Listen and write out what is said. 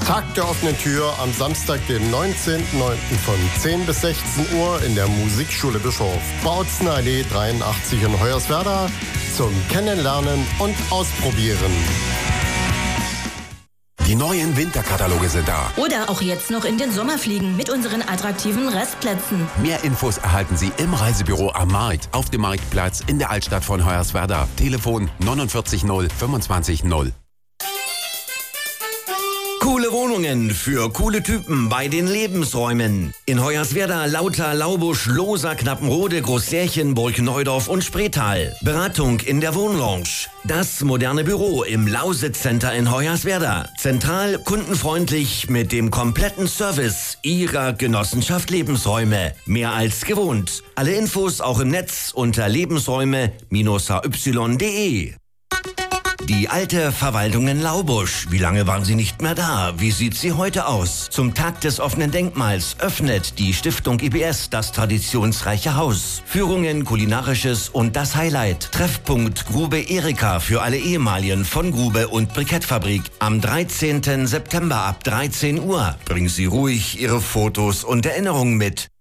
Tag der offenen Tür am Samstag, den 19.09. von 10 bis 16 Uhr in der Musikschule Bischof. Bautzenallee 83 in Hoyerswerda zum Kennenlernen und Ausprobieren. Die neuen Winterkataloge sind da. Oder auch jetzt noch in den Sommer fliegen mit unseren attraktiven Restplätzen. Mehr Infos erhalten Sie im Reisebüro am Markt, auf dem Marktplatz in der Altstadt von Hoyerswerda. Telefon 49 0 25 0. Coole Wohnungen für coole Typen bei den Lebensräumen. In Hoyerswerda, Lauter, Laubusch, Lohsa, Knappenrode, Großsärchen, Burgneudorf und Spreetal. Beratung in der Wohnlounge. Das moderne Büro im Lausitz Center in Hoyerswerda. Zentral, kundenfreundlich mit dem kompletten Service Ihrer Genossenschaft Lebensräume. Mehr als gewohnt. Alle Infos auch im Netz unter lebensräume-hy.de. Die alte Verwaltung in Laubusch. Wie lange waren Sie nicht mehr da? Wie sieht sie heute aus? Zum Tag des offenen Denkmals öffnet die Stiftung IBS das traditionsreiche Haus. Führungen, Kulinarisches und das Highlight. Treffpunkt Grube Erika für alle Ehemaligen von Grube und Brikettfabrik. Am 13. September ab 13 Uhr. Bringen Sie ruhig Ihre Fotos und Erinnerungen mit.